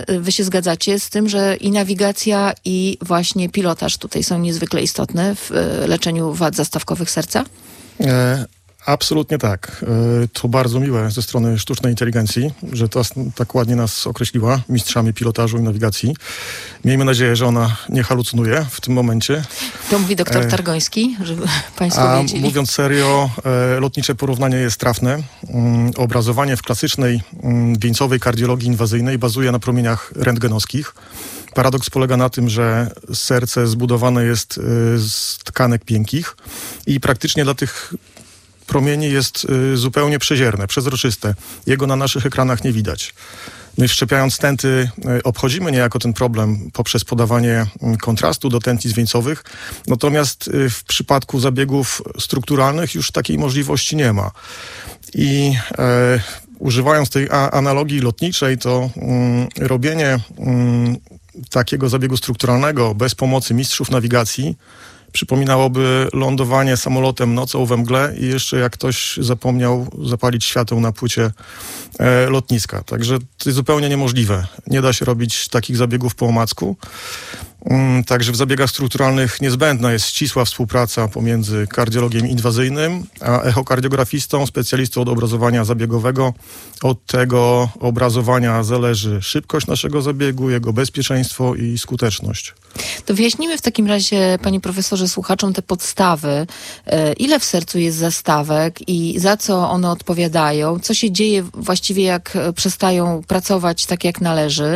wy się zgadzacie z tym, że i nawigacja, i właśnie pilotaż tutaj są niezwykle istotne w leczeniu wad zastawkowych serca? Absolutnie tak. To bardzo miłe ze strony sztucznej inteligencji, że to tak ładnie nas określiła mistrzami pilotażu i nawigacji. Miejmy nadzieję, że ona nie halucynuje w tym momencie. To mówi doktor Targoński, żeby państwo wiedzieli. Mówiąc serio, lotnicze porównanie jest trafne. Obrazowanie w klasycznej wieńcowej kardiologii inwazyjnej bazuje na promieniach rentgenowskich. Paradoks polega na tym, że serce zbudowane jest z tkanek pienkich i praktycznie dla tych promienie jest zupełnie przezierne, przezroczyste. Jego na naszych ekranach nie widać. My wszczepiając stenty obchodzimy niejako ten problem poprzez podawanie kontrastu do tętnic wieńcowych, natomiast w przypadku zabiegów strukturalnych już takiej możliwości nie ma. I używając tej analogii lotniczej, to robienie takiego zabiegu strukturalnego bez pomocy mistrzów nawigacji przypominałoby lądowanie samolotem nocą we mgle i jeszcze jak ktoś zapomniał zapalić świateł na płycie lotniska. Także to jest zupełnie niemożliwe. Nie da się robić takich zabiegów po omacku. Także w zabiegach strukturalnych niezbędna jest ścisła współpraca pomiędzy kardiologiem inwazyjnym a echokardiografistą, specjalistą od obrazowania zabiegowego. Od tego obrazowania zależy szybkość naszego zabiegu, jego bezpieczeństwo i skuteczność. To wyjaśnijmy w takim razie, panie profesorze, słuchaczom te podstawy. Ile w sercu jest zastawek i za co one odpowiadają? Co się dzieje właściwie, jak przestają pracować tak, jak należy?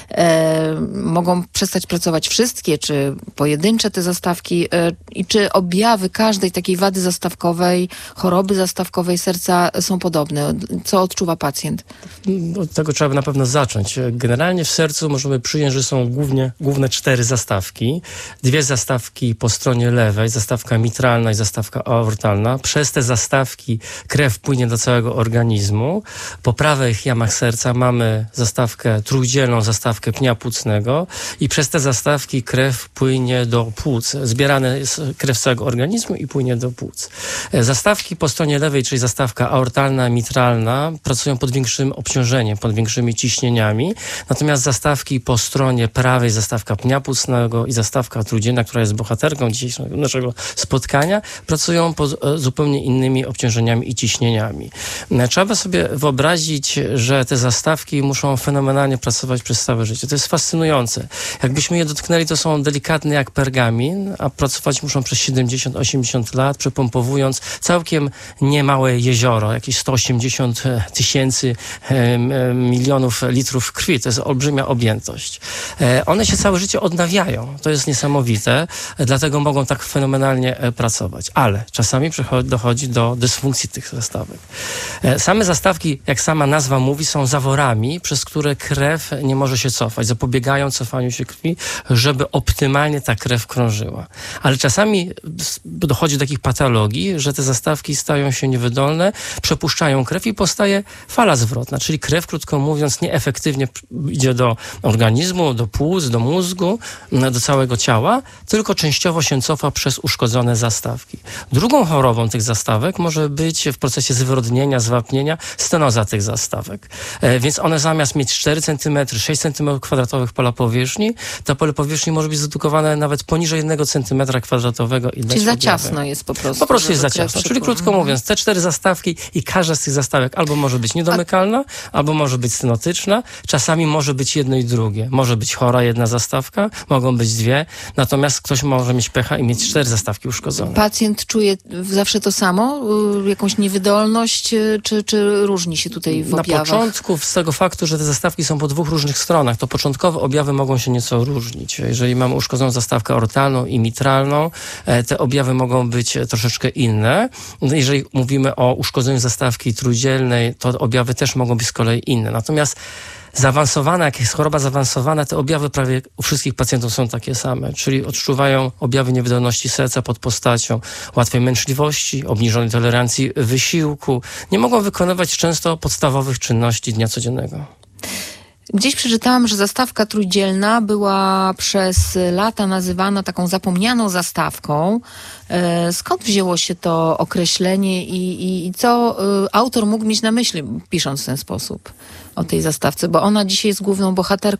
Mogą przestać pracować wszystkie, czy pojedyncze te zastawki? I czy objawy każdej takiej wady zastawkowej, choroby zastawkowej serca są podobne? Co odczuwa pacjent? Od tego trzeba by na pewno zacząć. Generalnie w sercu możemy przyjąć, że są główne 4 zastawki. 2 zastawki po stronie lewej, zastawka mitralna i zastawka aortalna. Przez te zastawki krew płynie do całego organizmu. Po prawych jamach serca mamy zastawkę trójdzielną, zastawkę pnia płucnego i przez te zastawki krew płynie do płuc. Zbierane jest krew z całego organizmu i płynie do płuc. Zastawki po stronie lewej, czyli zastawka aortalna, mitralna, pracują pod większym obciążeniem, pod większymi ciśnieniami. Natomiast zastawki po stronie prawej, zastawka pnia płucnego i zastawka trójdzielna, która jest bohaterką dzisiejszego naszego spotkania, pracują pod zupełnie innymi obciążeniami i ciśnieniami. Trzeba sobie wyobrazić, że te zastawki muszą fenomenalnie pracować przez całe życie. To jest fascynujące. Jakbyśmy je dotknęli, to są delikatne jak pergamin, a pracować muszą przez 70-80 lat, przepompowując całkiem niemałe jezioro, jakieś 180 tysięcy milionów litrów krwi. To jest olbrzymia objętość. One się całe życie odnawiają. To jest niesamowite, dlatego mogą tak fenomenalnie pracować. Ale czasami dochodzi do dysfunkcji tych zastawek. Same zastawki, jak sama nazwa mówi, są zaworami, przez które krew nie może się cofać. Zapobiegają cofaniu się krwi, żeby optymalnie ta krew krążyła. Ale czasami dochodzi do takich patologii, że te zastawki stają się niewydolne, przepuszczają krew i powstaje fala zwrotna, czyli krew, krótko mówiąc, nieefektywnie idzie do organizmu, do płuc, do mózgu, do całego ciała, tylko częściowo się cofa przez uszkodzone zastawki. Drugą chorobą tych zastawek może być w procesie zwyrodnienia, zwapnienia stenoza tych zastawek. Więc one zamiast mieć 4 cm, 6 cm² pola powierzchni, to pole powierzchni może być zredukowane nawet poniżej 1 cm² i czyli za ciasno jest po prostu. Po prostu jest za ciasno. Czyli krótko mówiąc, te 4 zastawki i każda z tych zastawek albo może być niedomykalna, albo może być stenotyczna. Czasami może być jedno i drugie. Może być chora jedna zastawka, mogą być 2, natomiast ktoś może mieć pecha i mieć 4 zastawki uszkodzone. Pacjent czuje zawsze to samo? Jakąś niewydolność? Czy różni się tutaj w objawach? Na początku, z tego faktu, że te zastawki są po 2 różnych stronach, to początkowe objawy mogą się nieco różnić. Jeżeli mamy uszkodzoną zastawkę aortalną i mitralną, te objawy mogą być troszeczkę inne. Jeżeli mówimy o uszkodzeniu zastawki trójdzielnej, to objawy też mogą być z kolei inne. Natomiast zaawansowana, jak jest choroba zaawansowana, te objawy prawie u wszystkich pacjentów są takie same, czyli odczuwają objawy niewydolności serca pod postacią łatwej męczliwości, obniżonej tolerancji wysiłku. Nie mogą wykonywać często podstawowych czynności dnia codziennego. Gdzieś przeczytałam, że zastawka trójdzielna była przez lata nazywana taką zapomnianą zastawką. Skąd wzięło się to określenie i co autor mógł mieć na myśli, pisząc w ten sposób o tej zastawce? Bo ona dzisiaj jest główną bohaterką